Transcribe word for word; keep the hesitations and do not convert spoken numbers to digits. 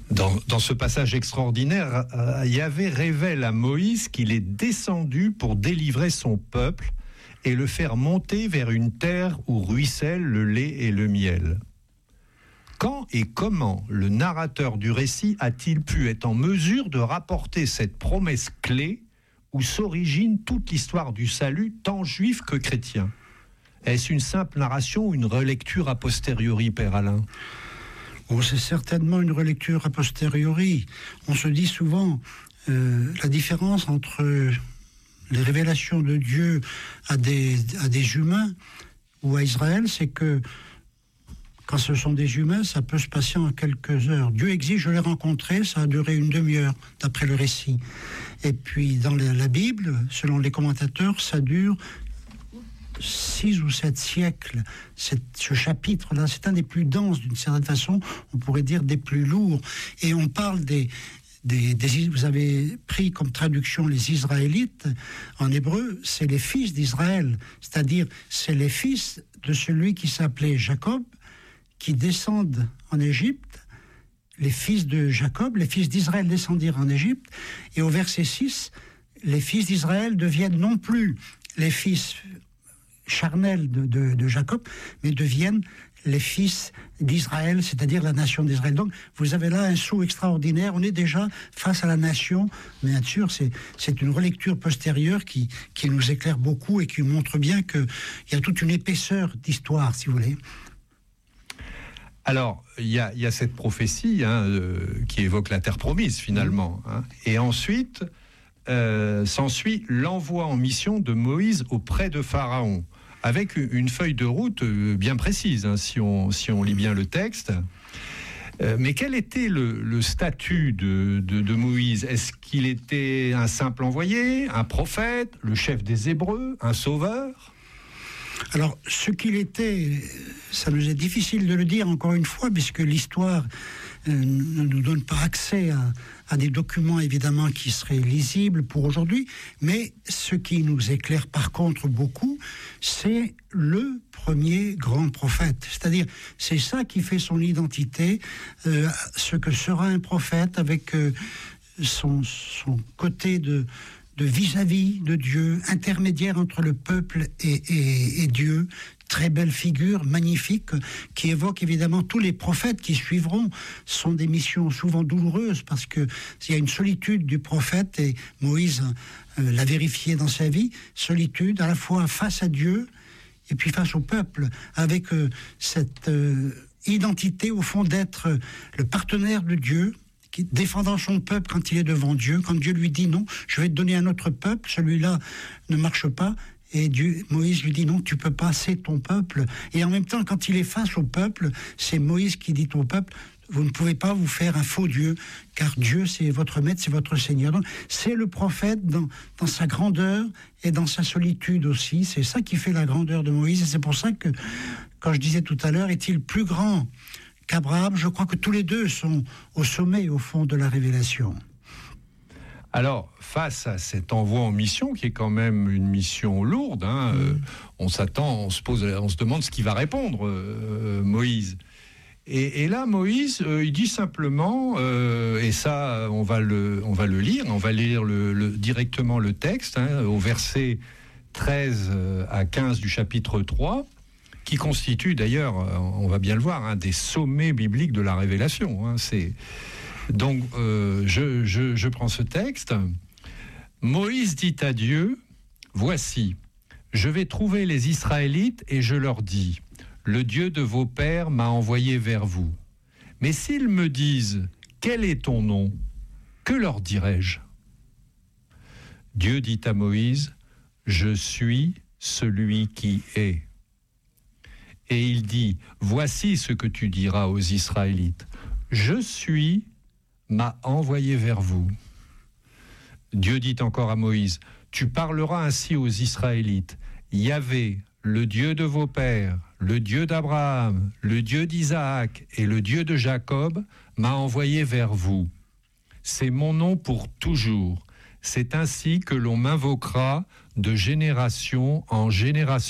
Dans, dans ce passage extraordinaire, euh, Yahvé révèle à Moïse qu'il est descendu pour délivrer son peuple et le faire monter vers une terre où ruissellent le lait et le miel. Quand et comment le narrateur du récit a-t-il pu être en mesure de rapporter cette promesse clé où s'origine toute l'histoire du salut, tant juif que chrétien ? Est-ce une simple narration ou une relecture a posteriori, Père Alain ? Oh, c'est certainement une relecture a posteriori. On se dit souvent euh, la différence entre les révélations de Dieu à des, à des humains ou à Israël, c'est que quand ce sont des humains, ça peut se passer en quelques heures. Dieu exige, je l'ai rencontré, ça a duré une demi-heure, d'après le récit. Et puis, dans la Bible, selon les commentateurs, ça dure six ou sept siècles. Cette, ce chapitre-là, c'est un des plus denses, d'une certaine façon, on pourrait dire des plus lourds. Et on parle des... Des, des, vous avez pris comme traduction les Israélites. En hébreu, c'est les fils d'Israël, c'est-à-dire c'est les fils de celui qui s'appelait Jacob, qui descendent en Égypte, les fils de Jacob, les fils d'Israël descendirent en Égypte, et au verset six, les fils d'Israël deviennent non plus les fils charnels de, de, de Jacob, mais deviennent les fils d'Israël, c'est-à-dire la nation d'Israël. Donc, vous avez là un saut extraordinaire. On est déjà face à la nation. Mais bien sûr, c'est, c'est une relecture postérieure qui, qui nous éclaire beaucoup et qui montre bien qu'il y a toute une épaisseur d'histoire, si vous voulez. Alors, il y a, y a cette prophétie hein, euh, qui évoque la terre promise, finalement. Hein. Et ensuite, euh, s'ensuit l'envoi en mission de Moïse auprès de Pharaon, avec une feuille de route bien précise, hein, si, on, si on lit bien le texte. Euh, mais quel était le, le statut de, de, de Moïse ? Est-ce qu'il était un simple envoyé, un prophète, le chef des Hébreux, un sauveur ? Alors, ce qu'il était, ça nous est difficile de le dire encore une fois, puisque l'histoire euh, ne nous donne pas accès à, à des documents, évidemment, qui seraient lisibles pour aujourd'hui. Mais ce qui nous éclaire, par contre, beaucoup, c'est le premier grand prophète. C'est-à-dire, c'est ça qui fait son identité, euh, ce que sera un prophète avec euh, son, son côté de... de vis-à-vis de Dieu, intermédiaire entre le peuple et, et, et Dieu. Très belle figure, magnifique, qui évoque évidemment tous les prophètes qui suivront. Ce sont des missions souvent douloureuses parce qu'il y a une solitude du prophète, et Moïse euh, l'a vérifié dans sa vie, solitude à la fois face à Dieu et puis face au peuple, avec euh, cette euh, identité au fond d'être le partenaire de Dieu, qui, défendant son peuple quand il est devant Dieu, quand Dieu lui dit non, je vais te donner un autre peuple, celui-là ne marche pas, et Dieu, Moïse lui dit non, tu peux pas, c'est ton peuple. Et en même temps, quand il est face au peuple, c'est Moïse qui dit au peuple, vous ne pouvez pas vous faire un faux Dieu, car Dieu c'est votre maître, c'est votre Seigneur. Donc c'est le prophète dans, dans sa grandeur et dans sa solitude aussi, c'est ça qui fait la grandeur de Moïse, et c'est pour ça que, quand je disais tout à l'heure, est-il plus grand qu'Abraham ? Je crois que tous les deux sont au sommet, au fond, de la révélation. Alors, face à cet envoi en mission, qui est quand même une mission lourde, hein, mmh. euh, on s'attend, on se pose, on se demande ce qu'il va répondre, euh, Moïse. Et, et là, Moïse, euh, il dit simplement, euh, et ça, on va le, on va le lire, on va lire le, le, directement le texte, hein, au verset treize à quinze du chapitre trois, qui constitue d'ailleurs, on va bien le voir, un des sommets bibliques de la révélation. Hein, c'est... Donc, euh, je, je, je prends ce texte. Moïse dit à Dieu, « Voici, je vais trouver les Israélites et je leur dis, le Dieu de vos pères m'a envoyé vers vous. Mais s'ils me disent, quel est ton nom ? Que leur dirai-je ? Dieu dit à Moïse, « Je suis celui qui est. » Et il dit, « Voici ce que tu diras aux Israélites. Je suis, m'a envoyé vers vous. » Dieu dit encore à Moïse, « Tu parleras ainsi aux Israélites. Yahvé, le Dieu de vos pères, le Dieu d'Abraham, le Dieu d'Isaac et le Dieu de Jacob, m'a envoyé vers vous. C'est mon nom pour toujours. C'est ainsi que l'on m'invoquera de génération en génération. »